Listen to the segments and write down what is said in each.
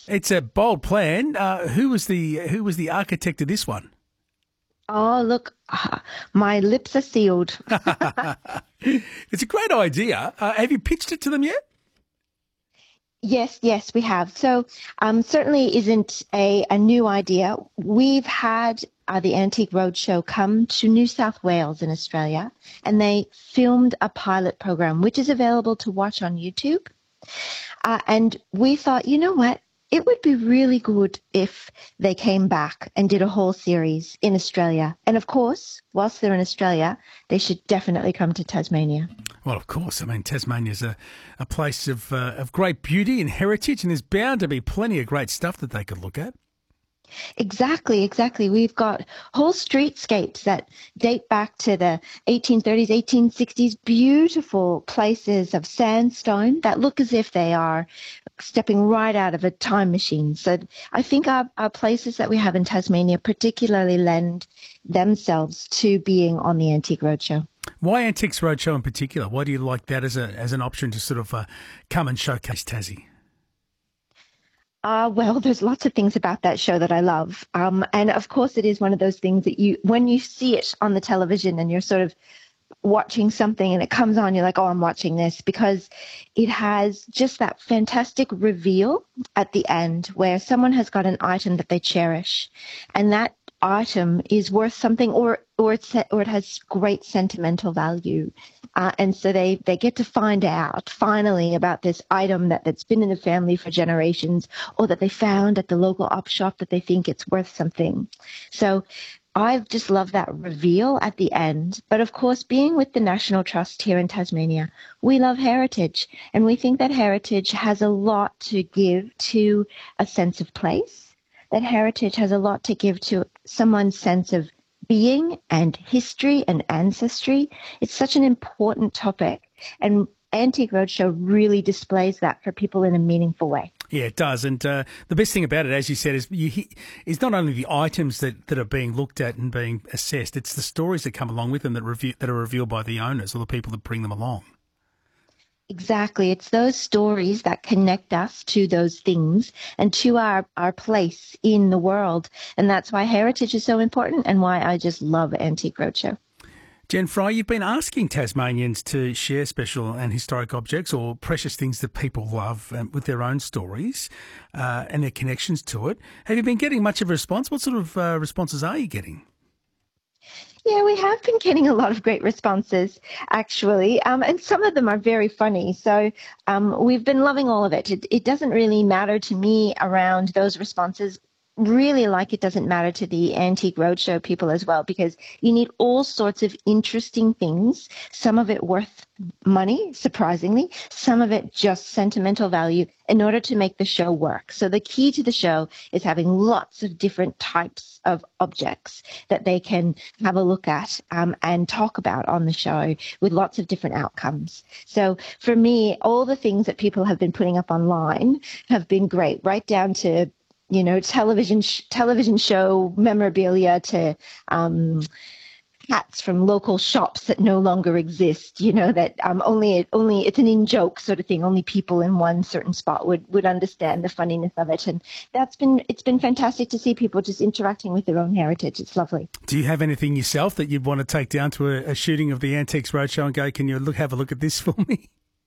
It's a bold plan. Who was the architect of this one? Oh, look, my lips are sealed. It's a great idea. Have you pitched it to them yet? Yes, yes, we have. So, certainly isn't a new idea. We've had the Antique Roadshow come to New South Wales in Australia, and they filmed a pilot program, which is available to watch on YouTube. And we thought, you know what? It would be really good if they came back and did a whole series in Australia. And of course, whilst they're in Australia, they should definitely come to Tasmania. Well, of course. I mean, Tasmania's a place of great beauty and heritage, and there's bound to be plenty of great stuff that they could look at. Exactly, exactly. We've got whole streetscapes that date back to the 1830s, 1860s, beautiful places of sandstone that look as if they are stepping right out of a time machine. So I think our places that we have in Tasmania particularly lend themselves to being on the Antique Roadshow. Why Antiques Roadshow in particular? Why do you like that as an option to sort of come and showcase Tassie? Well, there's lots of things about that show that I love. And of course, it is one of those things that when you see it on the television and you're sort of watching something and it comes on, you're like, oh, I'm watching this because it has just that fantastic reveal at the end where someone has got an item that they cherish and that item is worth something or it has great sentimental value. And so they get to find out finally about this item that's been in the family for generations or that they found at the local op shop that they think it's worth something. So I've just loved that reveal at the end. But of course, being with the National Trust here in Tasmania, we love heritage and we think that heritage has a lot to give to a sense of place. That heritage has a lot to give to someone's sense of being and history and ancestry. It's such an important topic. And Antique Roadshow really displays that for people in a meaningful way. Yeah, it does. And the best thing about it, as you said, is not only the items that are being looked at and being assessed, it's the stories that come along with them that are revealed by the owners or the people that bring them along. Exactly. It's those stories that connect us to those things and to our place in the world. And that's why heritage is so important and why I just love Antique Roadshow. Jen Fry, you've been asking Tasmanians to share special and historic objects or precious things that people love with their own stories and their connections to it. Have you been getting much of a response? What sort of responses are you getting? Yeah, we have been getting a lot of great responses, actually, and some of them are very funny. So we've been loving all of it. It doesn't really matter to me around those responses really like it doesn't matter to the Antique Roadshow people as well, because you need all sorts of interesting things, some of it worth money, surprisingly, some of it just sentimental value in order to make the show work. So the key to the show is having lots of different types of objects that they can have a look at and talk about on the show with lots of different outcomes. So for me, all the things that people have been putting up online have been great, right down to television show memorabilia to hats from local shops that no longer exist. That only it's an in joke sort of thing. Only people in one certain spot would understand the funniness of it, and it's been fantastic to see people just interacting with their own heritage. It's lovely. Do you have anything yourself that you'd want to take down to a shooting of the Antiques Roadshow and go, can you have a look at this for me?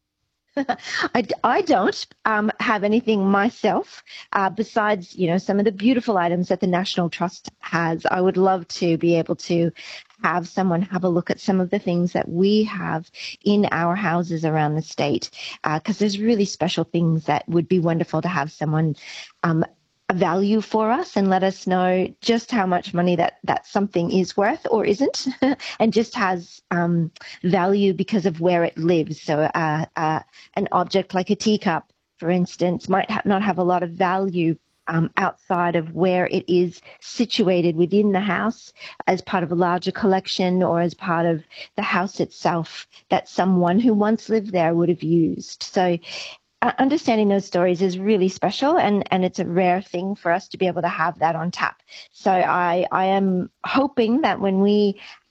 I don't have anything myself besides, some of the beautiful items that the National Trust has. I would love to be able to have someone have a look at some of the things that we have in our houses around the state, because there's really special things that would be wonderful to have someone value for us and let us know just how much money that something is worth or isn't and just has value because of where it lives. So an object like a teacup, for instance, might not have a lot of value outside of where it is situated within the house as part of a larger collection or as part of the house itself that someone who once lived there would have used. So understanding those stories is really special, and it's a rare thing for us to be able to have that on tap. So I am hoping that when we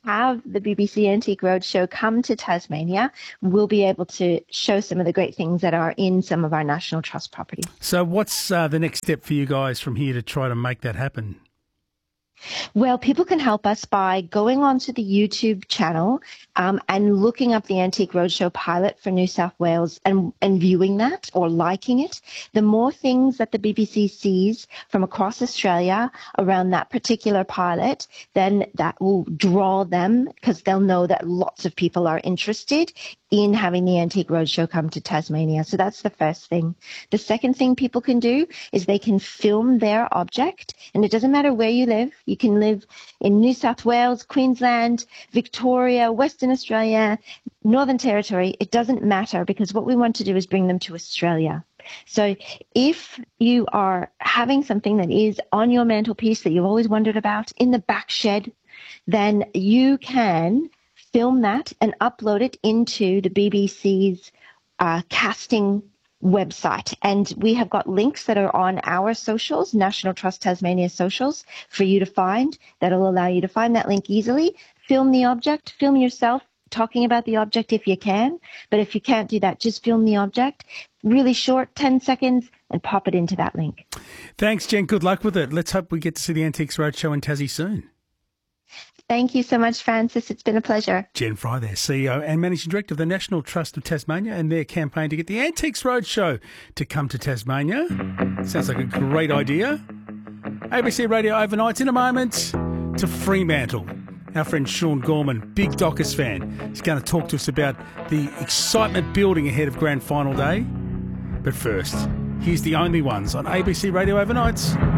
have the BBC Antique Roadshow come to Tasmania, we'll be able to show some of the great things that are in some of our National Trust properties. So what's the next step for you guys from here to try to make that happen? Well, people can help us by going onto the YouTube channel and looking up the Antique Roadshow pilot for New South Wales and viewing that or liking it. The more things that the BBC sees from across Australia around that particular pilot, then that will draw them because they'll know that lots of people are interested in having the Antique Roadshow come to Tasmania. So that's the first thing. The second thing people can do is they can film their object, and it doesn't matter where you live. You can live in New South Wales, Queensland, Victoria, Western Australia, Northern Territory. It doesn't matter because what we want to do is bring them to Australia. So if you are having something that is on your mantelpiece that you've always wondered about in the back shed, then you can film that and upload it into the BBC's casting website. And we have got links that are on our socials, National Trust Tasmania socials, for you to find. That'll allow you to find that link easily. Film the object, film yourself talking about the object if you can. But if you can't do that, just film the object, really short, 10 seconds, and pop it into that link. Thanks, Jen. Good luck with it. Let's hope we get to see the Antiques Roadshow in Tassie soon. Thank you so much, Francis. It's been a pleasure. Jen Fry there, CEO and Managing Director of the National Trust of Tasmania, and their campaign to get the Antiques Roadshow to come to Tasmania. Sounds like a great idea. ABC Radio Overnights in a moment to Fremantle. Our friend Sean Gorman, big Dockers fan, is going to talk to us about the excitement building ahead of Grand Final Day. But first, here's The Only Ones on ABC Radio Overnights.